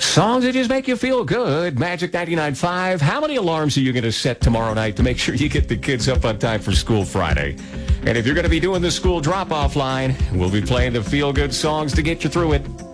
Songs that just make you feel good. Magic 99.5. How many alarms are you going to set tomorrow night to make sure you get the kids up on time for school Friday? And if you're going to be doing the school drop-off line, we'll be playing the feel-good songs to get you through it.